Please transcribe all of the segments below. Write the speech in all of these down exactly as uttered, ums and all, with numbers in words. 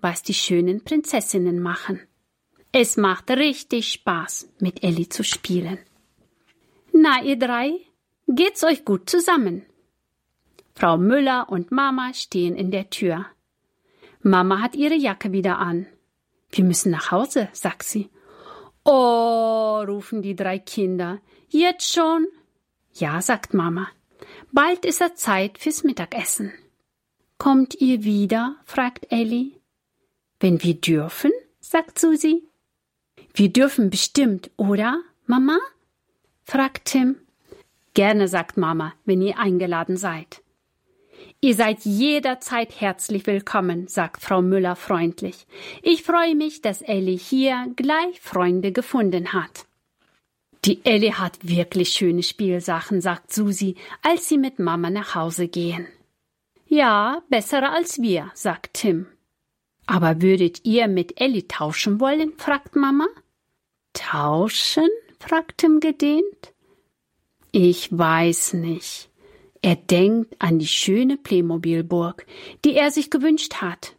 was die schönen Prinzessinnen machen. Es macht richtig Spaß, mit Elli zu spielen. Na, ihr drei, geht's euch gut zusammen? Frau Müller und Mama stehen in der Tür. Mama hat ihre Jacke wieder an. Wir müssen nach Hause, sagt sie. Oh, rufen die drei Kinder. Jetzt schon? Ja, sagt Mama. Bald ist es Zeit fürs Mittagessen. Kommt ihr wieder? Fragt Elli. Wenn wir dürfen, sagt Susi. Wir dürfen bestimmt, oder, Mama? Fragt Tim. Gerne, sagt Mama, wenn ihr eingeladen seid. Ihr seid jederzeit herzlich willkommen, sagt Frau Müller freundlich. Ich freue mich, dass Elli hier gleich Freunde gefunden hat. Die Elli hat wirklich schöne Spielsachen, sagt Susi, als sie mit Mama nach Hause gehen. Ja, bessere als wir, sagt Tim. Aber würdet ihr mit Elli tauschen wollen, fragt Mama. Tauschen? fragt Tim gedehnt. Ich weiß nicht. Er denkt an die schöne Playmobil-Burg, die er sich gewünscht hat.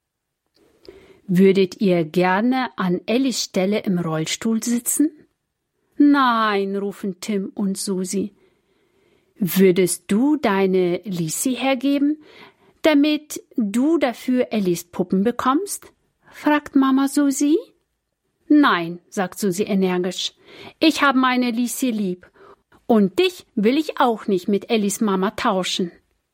Würdet ihr gerne an Ellis Stelle im Rollstuhl sitzen? Nein, rufen Tim und Susi. Würdest du deine Lisi hergeben, damit du dafür Ellis Puppen bekommst? Fragt Mama Susi. Nein, sagt Susi energisch. Ich habe meine Lisi lieb. Und dich will ich auch nicht mit Ellis Mama tauschen.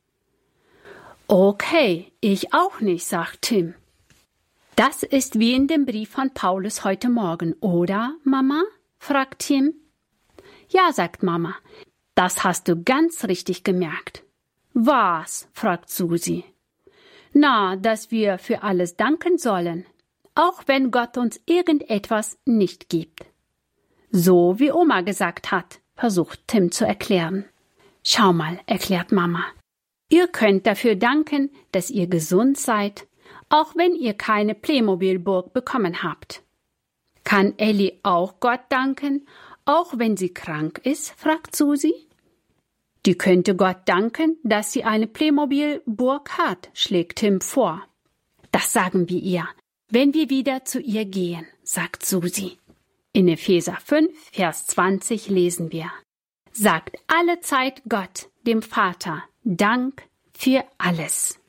Okay, ich auch nicht, sagt Tim. Das ist wie in dem Brief von Paulus heute Morgen, oder, Mama? fragt Tim. Ja, sagt Mama, das hast du ganz richtig gemerkt. Was? fragt Susi. Na, dass wir für alles danken sollen, auch wenn Gott uns irgendetwas nicht gibt. So wie Oma gesagt hat, versucht Tim zu erklären. Schau mal, erklärt Mama. Ihr könnt dafür danken, dass ihr gesund seid, auch wenn ihr keine Playmobil-Burg bekommen habt. Kann Elli auch Gott danken, auch wenn sie krank ist, fragt Susi. Die könnte Gott danken, dass sie eine Playmobil-Burg hat, schlägt Tim vor. Das sagen wir ihr, wenn wir wieder zu ihr gehen, sagt Susi. In Epheser fünf, Vers zwanzig lesen wir: Sagt allezeit Gott, dem Vater, Dank für alles.